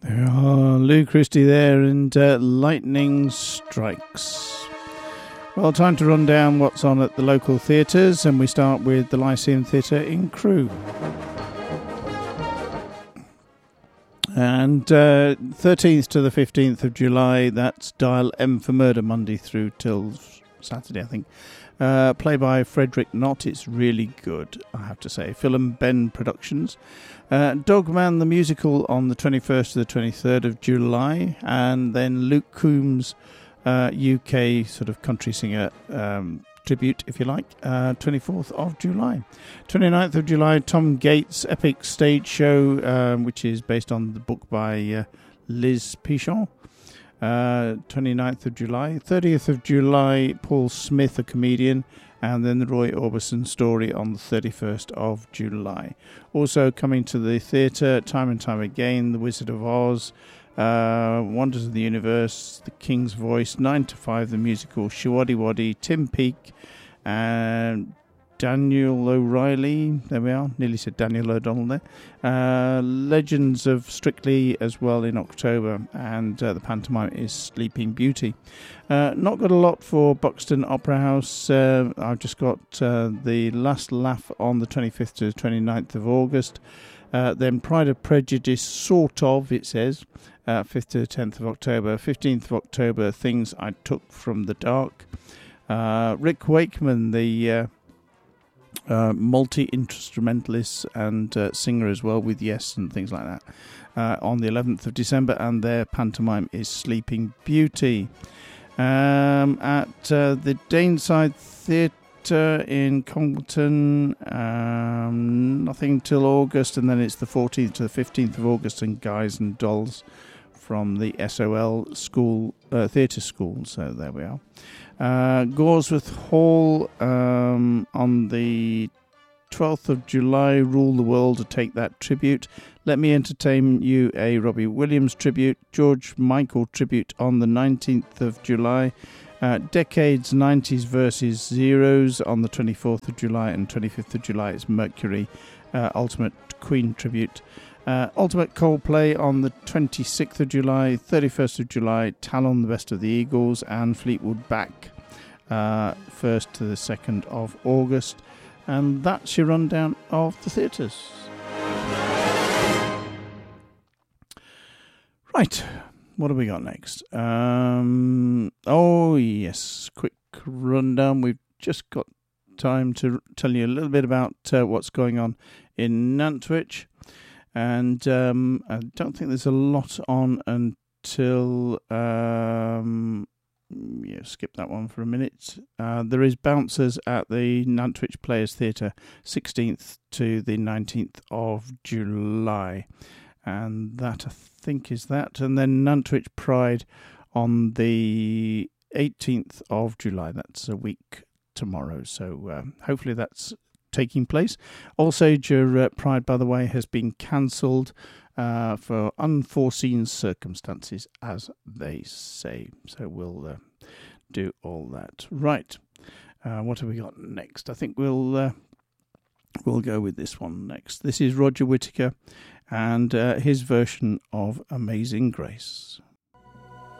There are Lou Christie there and Lightning Strikes. Well, time to run down what's on at the local theatres, and we start with the Lyceum Theatre in Crewe. And 13th to the 15th of July, that's Dial M for Murder, Monday through till Saturday, I think. Play by Frederick Knott. It's really good, I have to say. Phil and Ben Productions. Dogman the Musical on the 21st to the 23rd of July. And then Luke Combs, UK sort of country singer tribute, if you like, 24th of July. 29th of July, Tom Gates' epic stage show, which is based on the book by Liz Pichon. 29th of July. 30th of July, Paul Smith, a comedian, and then the Roy Orbison story on the 31st of July. Also coming to the theatre, time and time again, The Wizard of Oz, Wonders of the Universe, The King's Voice, 9 to 5, the musical, Shawaddy Waddy, Tim Peake, and Daniel O'Reilly, there we are, nearly said Daniel O'Donnell there. Legends of Strictly as well in October, and the pantomime is Sleeping Beauty. Not got a lot for Buxton Opera House. I've just got The Last Laugh on the 25th to the 29th of August. Then Pride of Prejudice, sort of, it says, 5th to the 10th of October. 15th of October, Things I Took from the Dark. Rick Wakeman, the multi-instrumentalist and singer as well, with Yes and things like that, on the 11th of December, and their pantomime is Sleeping Beauty. At the Daneside Theatre in Congleton, nothing till August, and then it's the 14th to the 15th of August in Guys and Dolls from the SOL school, theatre school, so there we are. Goresworth Hall on the 12th of July, Rule the World to take that tribute. Let Me Entertain You, a Robbie Williams tribute. George Michael tribute on the 19th of July. Decades 90s versus Zeros on the 24th of July, and 25th of July is Mercury Ultimate Queen tribute. Ultimate Coldplay on the 26th of July, 31st of July, Talon, the Best of the Eagles, and Fleetwood Mac, 1st to the 2nd of August. And that's your rundown of the theatres. Right, what have we got next? Oh yes, quick rundown. We've just got time to tell you a little bit about what's going on in Nantwich. And I don't think there's a lot on until skip that one for a minute. There is Bouncers at the Nantwich Players Theatre, 16th to the 19th of July, and that I think is that. And then Nantwich Pride on the 18th of July. That's a week tomorrow, so hopefully that's taking place. Allsager Pride, by the way, has been cancelled for unforeseen circumstances, as they say. So we'll do all that. Right. What have we got next? I think we'll go with this one next. This is Roger Whittaker and his version of Amazing Grace.